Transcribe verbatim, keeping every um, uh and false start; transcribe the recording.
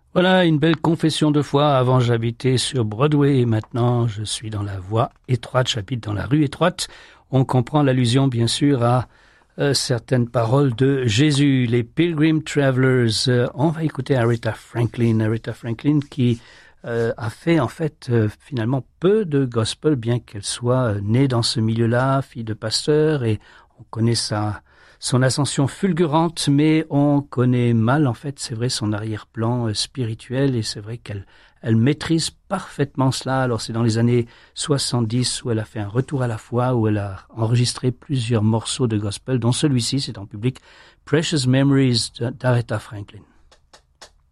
Voilà une belle confession de foi. Avant, j'habitais sur Broadway et maintenant, je suis dans la voie étroite. J'habite dans la rue étroite. On comprend l'allusion, bien sûr, à euh, certaines paroles de Jésus. Les Pilgrim Travelers. Euh, on va écouter Aretha Franklin. Aretha Franklin qui euh, a fait, en fait, euh, finalement, peu de gospel, bien qu'elle soit euh, née dans ce milieu-là, fille de pasteur, et on connaît sa... son ascension fulgurante, mais on connaît mal, en fait, c'est vrai, son arrière-plan euh, spirituel, et c'est vrai qu'elle elle maîtrise parfaitement cela. Alors, c'est dans les années soixante-dix où elle a fait un retour à la foi, où elle a enregistré plusieurs morceaux de gospel, dont celui-ci, c'est en public, Precious Memories d'Aretha Franklin.